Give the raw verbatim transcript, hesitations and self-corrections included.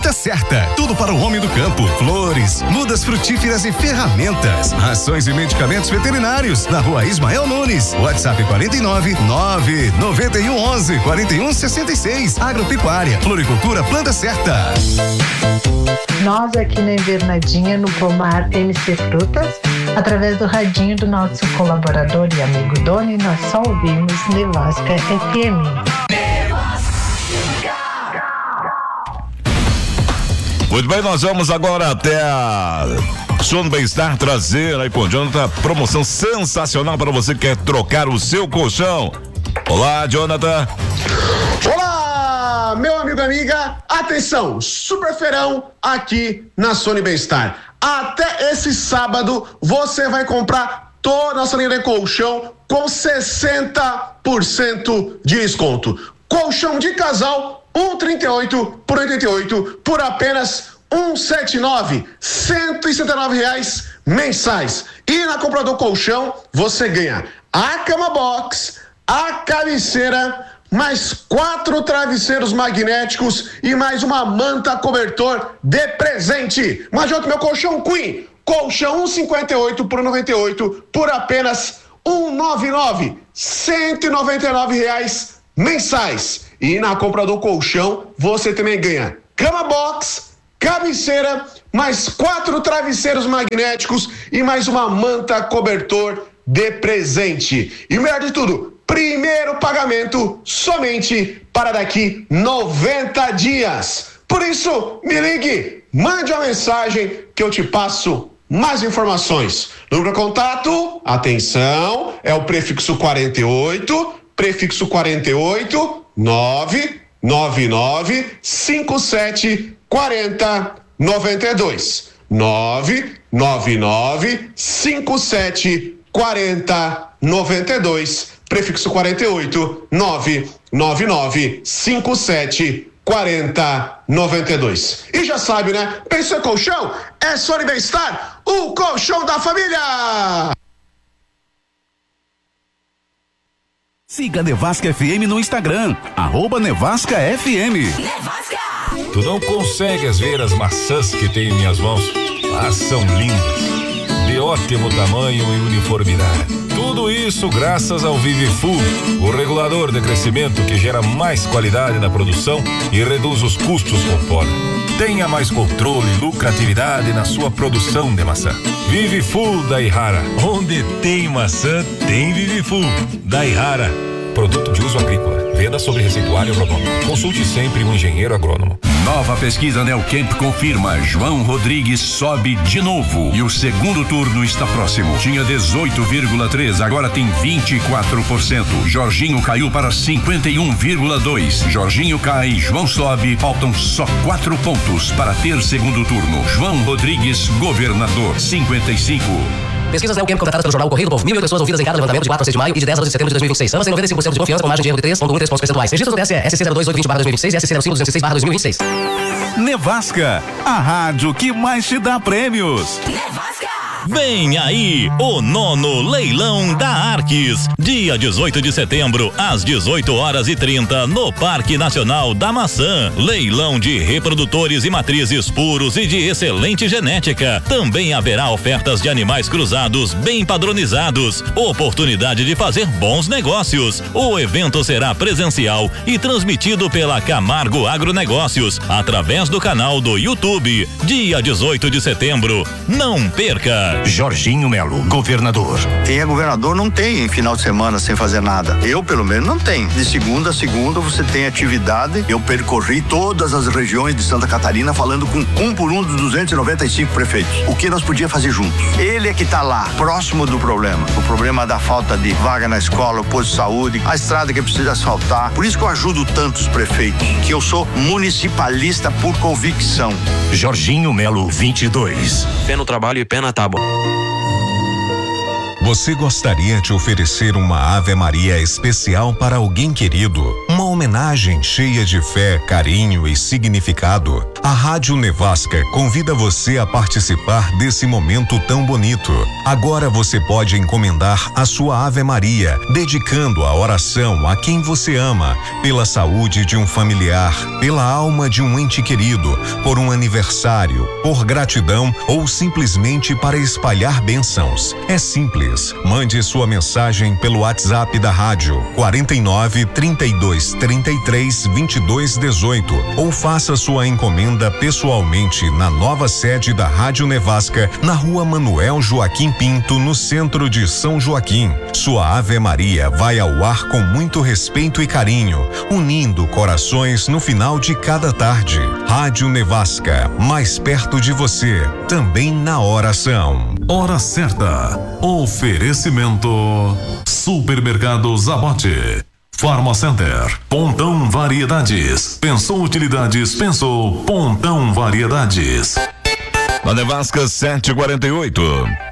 Planta Certa, tudo para o homem do campo, flores, mudas frutíferas e ferramentas, rações e medicamentos veterinários, na Rua Ismael Nunes, WhatsApp quarenta e nove, nove, noventa e um, onze, quarenta e um, sessenta e seis. Agropecuária, floricultura Planta Certa. Nós aqui na Invernadinha, no Pomar M C Frutas, através do radinho do nosso colaborador e amigo Doni, nós só ouvimos Nevasca F M. Muito bem, nós vamos agora até a Sono Bem-Estar trazer aí, pô, Jonathan, promoção sensacional para você que quer trocar o seu colchão. Olá, Jonathan. Olá, meu amigo e amiga, atenção, super feirão aqui na Sono Bem-Estar. Até esse sábado você vai comprar toda a nossa linha de colchão com sessenta por cento de desconto. Colchão de casal um trinta e oito por oitenta e oito por apenas cento e setenta e nove, cento e setenta e nove reais mensais. E na compra do colchão você ganha a cama box, a cabeceira, mais quatro travesseiros magnéticos e mais uma manta cobertor de presente. Mas outro meu colchão Queen, colchão cento e cinquenta e oito por noventa e oito por apenas cento e noventa e nove, cento e noventa e nove reais mensais. E na compra do colchão você também ganha cama box, cabeceira, mais quatro travesseiros magnéticos e mais uma manta cobertor de presente. E o melhor de tudo, primeiro pagamento somente para daqui noventa dias. Por isso, me ligue, mande uma mensagem que eu te passo mais informações. Número de contato, atenção, é o prefixo quarenta e oito, prefixo quarenta e oito, nove nove nove cinco sete quatro zero nove dois. nove nove nove cinco sete quatro zero nove dois. Prefixo quarenta e oito, nove nove nove cinco sete quatro zero nove dois. E já sabe, né? Pensou em colchão? É Sono Bem-Estar, o colchão da família! Siga Nevasca F M no Instagram, arroba Nevasca F M. Nevasca! Tu não consegues ver as maçãs que tenho em minhas mãos, mas são lindas, de ótimo tamanho e uniformidade. Tudo isso graças ao Vivifull, o regulador de crescimento que gera mais qualidade na produção e reduz os custos com poda. Tenha mais controle e lucratividade na sua produção de maçã. Vivifull da Ihara. Onde tem maçã, tem Vivifull da Ihara. Produto de uso agrícola. Venda sobre receituário agronômico. Consulte sempre um engenheiro agrônomo. Nova pesquisa Neocamp confirma: João Rodrigues sobe de novo e o segundo turno está próximo. Tinha dezoito vírgula três, agora tem vinte e quatro por cento. Jorginho caiu para cinquenta e um vírgula dois. Jorginho cai, João sobe, faltam só quatro pontos para ter segundo turno. João Rodrigues, governador, cinquenta e cinco. Pesquisas Neocamp contratadas pelo Jornal Correio do Povo. Mil pessoas ouvidas em cada levantamento de quatro a seis de maio e de dez a doze de setembro de dois mil e vinte e seis. São noventa e cinco por cento de confiança com margem de erro de três vírgula um três pontos percentuais. Registros no T S E, S C zero dois oito vinte barra dois mil e vinte e seis e S C zero cinco duzentos e seis barra dois mil e vinte e seis. Nevasca, a rádio que mais te dá prêmios. Nevasca! Vem aí o nono leilão da Arques, dia dezoito de setembro, às dezoito horas e trinta, no Parque Nacional da Maçã. Leilão de reprodutores e matrizes puros e de excelente genética. Também haverá ofertas de animais cruzados bem padronizados. Oportunidade de fazer bons negócios. O evento será presencial e transmitido pela Camargo Agronegócios, através do canal do YouTube. Dia dezoito de setembro. Não perca! Jorginho Melo, governador. Quem é governador não tem final de semana sem fazer nada. Eu, pelo menos, não tenho. De segunda a segunda você tem atividade. Eu percorri todas as regiões de Santa Catarina falando com um por um dos duzentos e noventa e cinco prefeitos. O que nós podíamos fazer juntos? Ele é que está lá, próximo do problema. O problema da falta de vaga na escola, o posto de saúde, a estrada que precisa asfaltar. Por isso que eu ajudo tantos prefeitos, que eu sou municipalista por convicção. Jorginho Melo, vinte e dois. Pé no trabalho e pé na tábua. Você gostaria de oferecer uma Ave Maria especial para alguém querido? Uma uma homenagem cheia de fé, carinho e significado. A Rádio Nevasca convida você a participar desse momento tão bonito. Agora você pode encomendar a sua Ave Maria, dedicando a oração a quem você ama, pela saúde de um familiar, pela alma de um ente querido, por um aniversário, por gratidão ou simplesmente para espalhar bênçãos. É simples. Mande sua mensagem pelo WhatsApp da rádio quarenta e nove, trinta e dois, trinta e três, vinte e dois, dezoito ou faça sua encomenda pessoalmente na nova sede da Rádio Nevasca, na Rua Manuel Joaquim Pinto, no centro de São Joaquim. Sua Ave Maria vai ao ar com muito respeito e carinho, unindo corações no final de cada tarde. Rádio Nevasca, mais perto de você, também na oração. Hora certa. Oferecimento Supermercado Zabote, Farmacenter, Pontão Variedades. Pensou utilidades, pensou Pontão Variedades. Na Nevasca sete e quarenta e oito.